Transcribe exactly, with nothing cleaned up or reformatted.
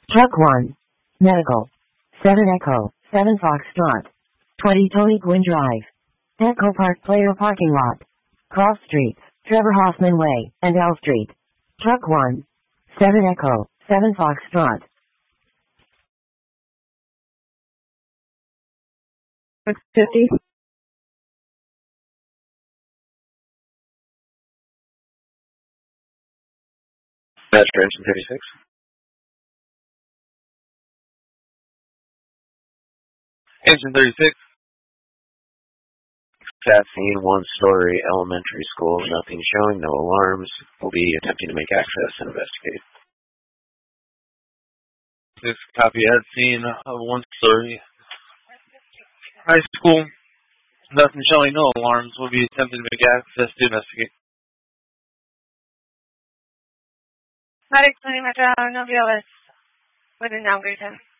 Truck one. Medical. seven Echo. seven Foxtrot. twenty Tony Gwynn Drive. Echo Park Player Parking Lot. Cross Streets, Trevor Hoffman Way, and L Street. Truck one. seven Echo. seven Foxtrot. six fifty. Master Engine thirty-six. Engine thirty-six. Caffeine, one-story elementary school, nothing showing, no alarms. Will be attempting to make access and investigate. This copy at scene of one-story high school, nothing showing, no alarms. Will be attempting to make access to investigate. Medic twenty Metro, no V L S. Within downgrade ten.